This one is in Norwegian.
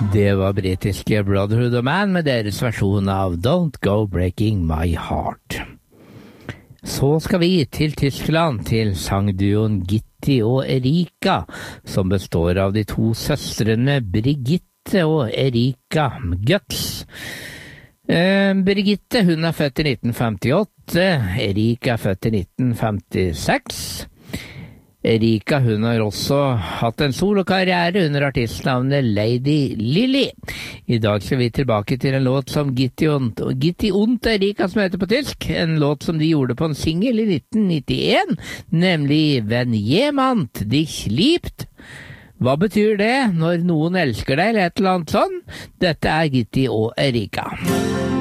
Det var britiske Brotherhood of Man med deres versjon av Don't Go Breaking My Heart. Så skal vi til Tyskland, til sangduoen Gitti og Erika, som består av de to søstrene Brigitte og Erika Götz. Brigitte, hun er født i 1958, Erika er født i 1956. Erika, hun har også hatt en solokarriere under artistnavnet Lady Lily. I dag skal vi tilbake til en låt som Gitti und Erika, som heter på tysk, en låt som de gjorde på en single i 1991, nemlig Wenn jemand dich liebt. Hva betyr det når noen elsker deg, eller et eller annet sånn? Dette er Gitti og Erika.